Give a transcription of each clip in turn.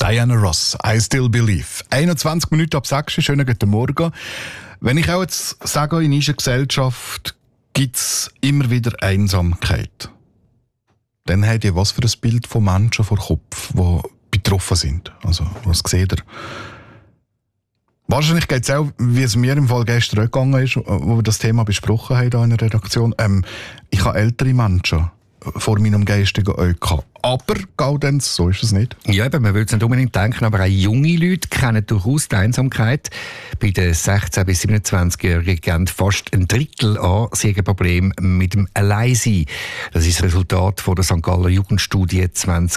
Diana Ross, I Still Believe. 21 Minuten ab 6, schönen guten Morgen. Wenn ich auch jetzt sage, in unserer Gesellschaft gibt es immer wieder Einsamkeit, dann habt ihr was für ein Bild von Menschen vor Kopf, die betroffen sind? Also, was seht ihr? Wahrscheinlich geht es auch, wie es mir im Fall gestern gegangen ist, wo wir das Thema besprochen haben hier in der Redaktion. Ich habe ältere Menschen vor meinem geistigen Auge gehabt. Aber Gaudenz, so ist es nicht. Ja, eben, man würde es nicht unbedingt denken, aber auch junge Leute kennen durchaus die Einsamkeit. Bei den 16- bis 27-Jährigen geben fast ein Drittel an, sie haben ein Problem mit dem Alleinsein. Das ist das Resultat von der St. Galler Jugendstudie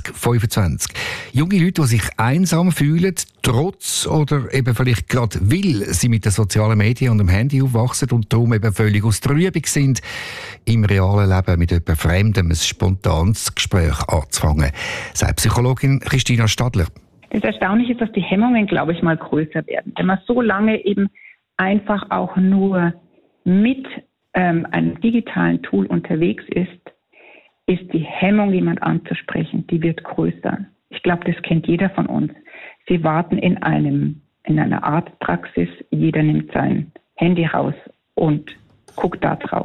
2025. Junge Leute, die sich einsam fühlen, trotz oder eben vielleicht gerade weil sie mit den sozialen Medien und dem Handy aufwachsen und darum eben völlig aus der Übung sind, im realen Leben mit jemandem Fremdem ein spontanes Gespräch anzufangen, sagt Psychologin Christina Stadler. Das Erstaunliche ist, dass die Hemmungen, glaube ich, mal größer werden. Wenn man so lange eben einfach auch nur mit einem digitalen Tool unterwegs ist die Hemmung, jemand anzusprechen, die wird größer. Ich glaube, das kennt jeder von uns. Sie warten in einer Arztpraxis, jeder nimmt sein Handy raus und guckt da drauf.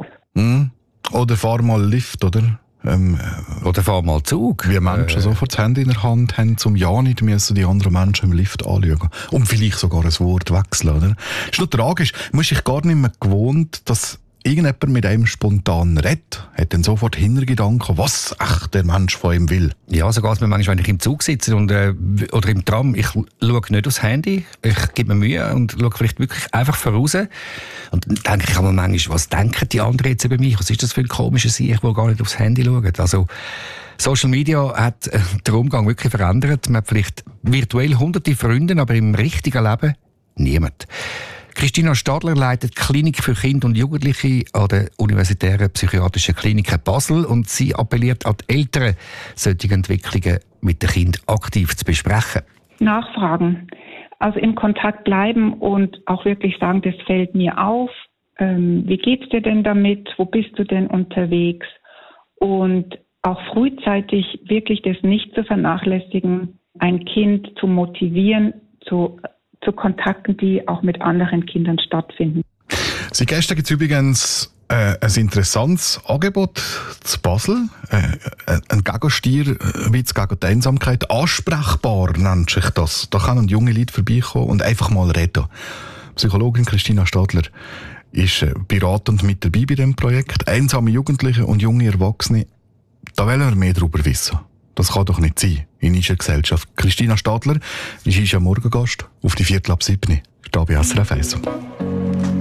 Oder fahr mal Lift, oder? Oder fahr mal Zug. Wie Menschen sofort das Handy in der Hand haben, um ja nicht müssen die anderen Menschen im Lift anschauen. Und vielleicht sogar ein Wort wechseln, oder? Ist nur tragisch. Man ist sich gar nicht mehr gewohnt, dass irgendjemand mit einem spontan redet, hat dann sofort Hintergedanken, was echt der Mensch von ihm will. Ja, so geht es mir manchmal, wenn ich im Zug sitze oder im Tram. Ich schaue nicht aufs Handy, ich gebe mir Mühe und schaue vielleicht wirklich einfach voraus. Und dann denke ich mir manchmal, was denken die anderen jetzt über mich? Was ist das für ein komischer Sieg, der gar nicht aufs Handy schaut? Also, Social Media hat den Umgang wirklich verändert. Man hat vielleicht virtuell hunderte Freunde, aber im richtigen Leben niemand. Christina Stadler leitet die Klinik für Kinder und Jugendliche an der Universitären Psychiatrischen Klinik Basel und sie appelliert an die Eltern, solche Entwicklungen mit den Kindern aktiv zu besprechen. Nachfragen, also im Kontakt bleiben und auch wirklich sagen, das fällt mir auf. Wie geht's dir denn damit? Wo bist du denn unterwegs? Und auch frühzeitig wirklich das nicht zu vernachlässigen, ein Kind zu motivieren, zu Kontakten, die auch mit anderen Kindern stattfinden. Seit gestern gibt es übrigens ein interessantes Angebot zu Basel. Ein Gegenstier wie gegen die Einsamkeit. Ansprechbar nennt sich das. Da können junge Leute vorbeikommen und einfach mal reden. Psychologin Christina Stadler ist beratend mit dabei bei diesem Projekt. Einsame Jugendliche und junge Erwachsene. Da wollen wir mehr darüber wissen. Das kann doch nicht sein in unserer Gesellschaft. Christina Stadler ist unser Morgengast auf die 7:15 hier bei SRF 1.